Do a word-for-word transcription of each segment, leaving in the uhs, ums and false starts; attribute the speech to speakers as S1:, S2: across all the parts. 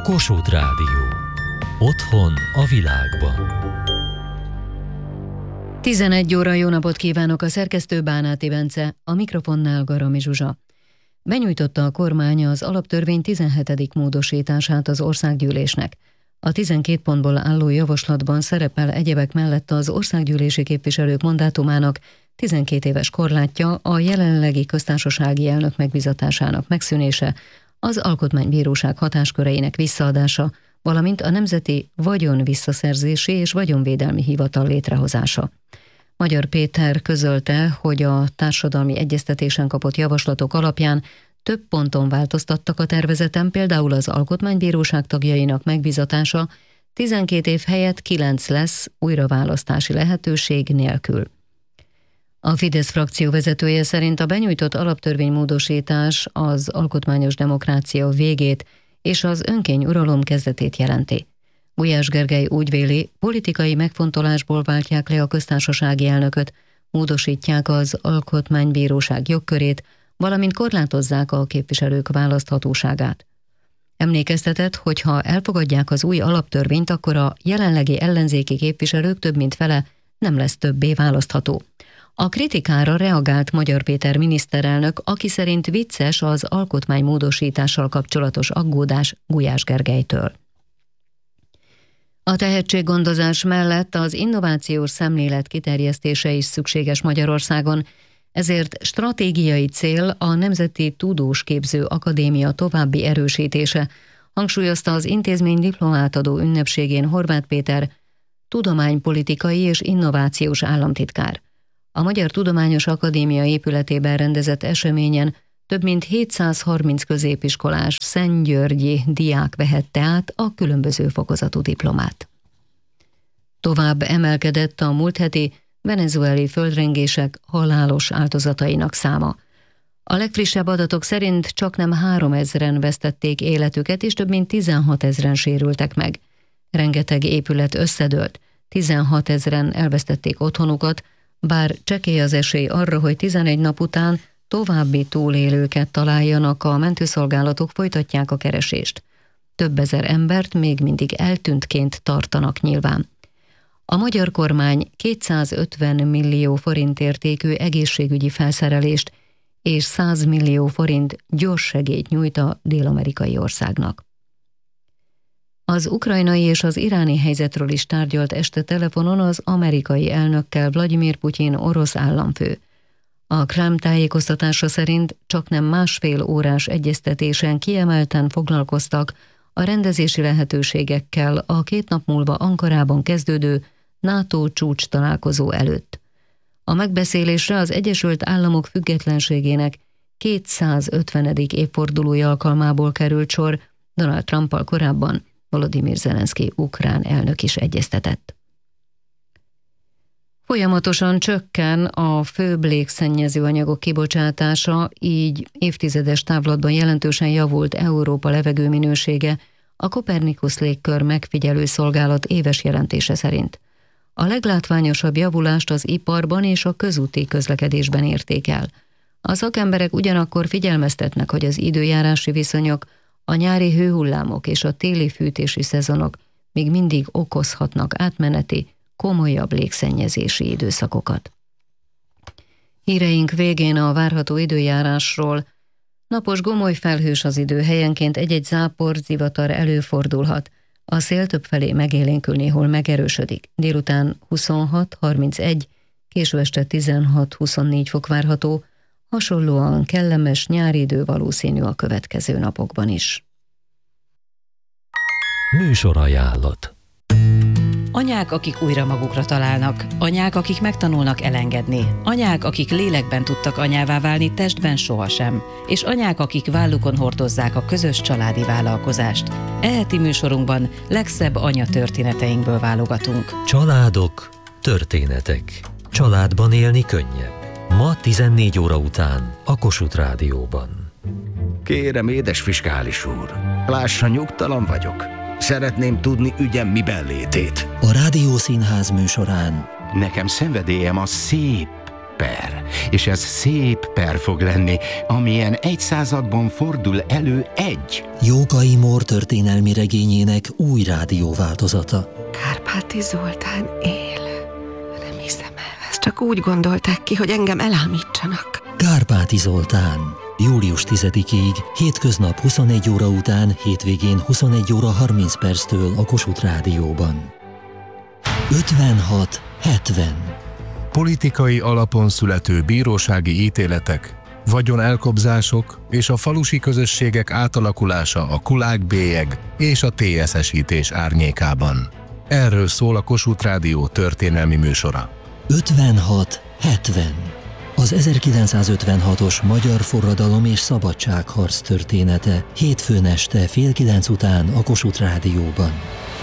S1: Kossuth Rádió. Otthon a világban.
S2: tizenegy óra, jó napot kívánok, a szerkesztő Bánáti Bence, a mikrofonnál Garami Zsuzsa. Benyújtotta a kormány az alaptörvény tizenhetedik módosítását az országgyűlésnek. A tizenkét pontból álló javaslatban szerepel egyebek mellett az országgyűlési képviselők mandátumának tizenkét éves korlátja, a jelenlegi köztársasági elnök megbizatásának megszűnése, az alkotmánybíróság hatásköreinek visszaadása, valamint a Nemzeti Vagyon Visszaszerzési és Vagyonvédelmi Hivatal létrehozása. Magyar Péter közölte, hogy a társadalmi egyeztetésen kapott javaslatok alapján több ponton változtattak a tervezeten, például az alkotmánybíróság tagjainak megbizatása tizenkét év helyett kilenc lesz újraválasztási lehetőség nélkül. A Fidesz frakció vezetője szerint a benyújtott alaptörvénymódosítás az alkotmányos demokrácia végét és az önkény uralom kezdetét jelenti. Gulyás Gergely úgy véli, politikai megfontolásból váltják le a köztársasági elnököt, módosítják az alkotmánybíróság jogkörét, valamint korlátozzák a képviselők választhatóságát. Emlékeztetett, hogy ha elfogadják az új alaptörvényt, akkor a jelenlegi ellenzéki képviselők több mint fele nem lesz többé választható. A kritikára reagált Magyar Péter miniszterelnök, aki szerint vicces az alkotmánymódosítással kapcsolatos aggódás Gulyás Gergelytől. A tehetséggondozás mellett az innovációs szemlélet kiterjesztése is szükséges Magyarországon, ezért stratégiai cél a Nemzeti Tudósképző Akadémia további erősítése, hangsúlyozta az intézmény diplomátadó ünnepségén Horváth Péter, tudománypolitikai és innovációs államtitkár. A Magyar Tudományos Akadémia épületében rendezett eseményen több mint hétszázharminc középiskolás szentgyörgyi diák vehette át a különböző fokozatú diplomát. Tovább emelkedett a múlt heti venezuelai földrengések halálos áldozatainak száma. A legfrissebb adatok szerint csaknem háromezren vesztették életüket, és több mint tizenhatezren sérültek meg. Rengeteg épület összedőlt, tizenhatezren elvesztették otthonukat, bár csekély az esély arra, hogy tizenegy nap után további túlélőket találjanak, a mentőszolgálatok folytatják a keresést. Több ezer embert még mindig eltűntként tartanak nyilván. A magyar kormány kétszázötven millió forint értékű egészségügyi felszerelést és száz millió forint gyors segélyt nyújt a dél-amerikai országnak. Az ukrajnai és az iráni helyzetről is tárgyalt este telefonon az amerikai elnökkel Vladimir Putyin orosz államfő. A Kreml tájékoztatása szerint csaknem másfél órás egyeztetésen kiemelten foglalkoztak a rendezési lehetőségekkel a két nap múlva Ankarában kezdődő NATO csúcs találkozó előtt. A megbeszélésre az Egyesült Államok függetlenségének kétszázötvenedik évfordulója alkalmából került sor, Donald Trumpal korábban Volodymyr Zelenszky ukrán elnök is egyeztetett. Folyamatosan csökken a főbb légszennyező anyagok kibocsátása, így évtizedes távlatban jelentősen javult Európa levegőminősége a Copernicus légkör megfigyelő szolgálat éves jelentése szerint. A leglátványosabb javulást az iparban és a közúti közlekedésben érték el. A szakemberek ugyanakkor figyelmeztetnek, hogy az időjárási viszonyok, a nyári hőhullámok és a téli fűtési szezonok még mindig okozhatnak átmeneti, komolyabb légszennyezési időszakokat. Híreink végén a várható időjárásról. Napos gomoly felhős az idő, helyenként egy-egy zápor, zivatar előfordulhat. A szél többfelé megélénkül, néhol megerősödik. Délután huszonhat harmincegy, késő este tizenhat huszonnégy fok várható, hasonlóan kellemes nyári idő valószínű a következő napokban is.
S1: Műsorajánlat.
S3: Anyák, akik újra magukra találnak, anyák, akik megtanulnak elengedni, anyák, akik lélekben tudtak anyává válni, testben sohasem, és anyák, akik vállukon hordozzák a közös családi vállalkozást. E heti műsorunkban legszebb anya történeteinkből válogatunk.
S1: Családok, történetek. Családban élni könnyebb. Ma tizennégy óra után a Kossuth Rádióban.
S4: Kérem, édes fiskális úr, lássa, nyugtalan vagyok. Szeretném tudni ügyem miben létét.
S5: A Rádiószínház műsorán
S4: Nekem szenvedélyem a szép, per, és ez szép per fog lenni, amilyen egy században fordul elő egy.
S1: Jókai Mór történelmi regényének új rádióváltozata.
S5: Kárpáti Zoltán él. Nem hiszem el, ezt csak úgy gondolták ki, hogy engem elámítsanak.
S1: Kárpáti Zoltán. július tizedikéig, hétköznap huszonegy óra után, hétvégén huszonegy óra harminc perctől a Kossuth Rádióban. ötvenhat hetven.
S6: Politikai alapon születő bírósági ítéletek, vagyonelkobzások és a falusi közösségek átalakulása a kulák-bélyeg és a té es esítés árnyékában. Erről szól a Kossuth Rádió történelmi műsora.
S1: ötvenhat hetven. Az ezerkilencszázötvenhatos magyar forradalom és szabadságharc története hétfőn este fél kilenc után a Kossuth Rádióban.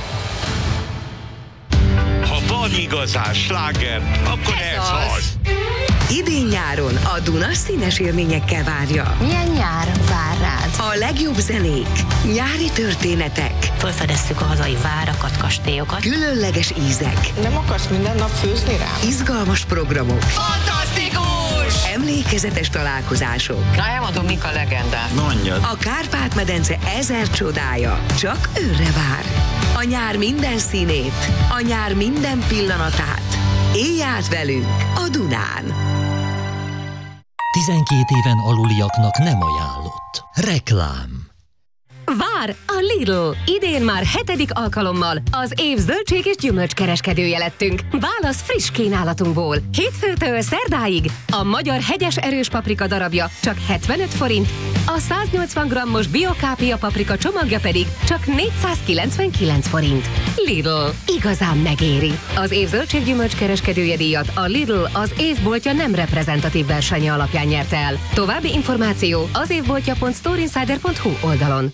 S7: Ha van igazán sláger, akkor ez, ez az.
S8: Idén-nyáron a Duna színes élményekkel várja.
S9: Milyen nyár vár rád?
S8: A legjobb zenék, nyári történetek,
S9: Felfedezzük a hazai várakat, kastélyokat.
S8: különleges ízek,
S5: Nem akarsz minden nap főzni rám?
S8: izgalmas programok,
S7: Fantasztikus!
S8: emlékezetes találkozások.
S5: Na, elmondom, mik a legendák.
S7: Mondjad.
S8: A Kárpát-medence ezer csodája csak őrre vár. A nyár minden színét, a nyár minden pillanatát. Élj át velünk a Dunán!
S1: tizenkét éven aluliaknak nem ajánlott. Reklám.
S10: Vár a Lidl! Idén már hetedik alkalommal az év zöldség és gyümölcskereskedője lettünk. Válasz friss kínálatunkból. Hétfőtől szerdáig a magyar hegyes erős paprika darabja csak hetvenöt forint, a száznyolcvan grammos biokápia paprika csomagja pedig csak négyszázkilencvenkilenc forint. Lidl. Igazán megéri. Az év zöldség gyümölcskereskedője díjat a Lidl az évboltja nem reprezentatív versenye alapján nyerte el. További információ az évboltja pont storeinsider pont hu oldalon.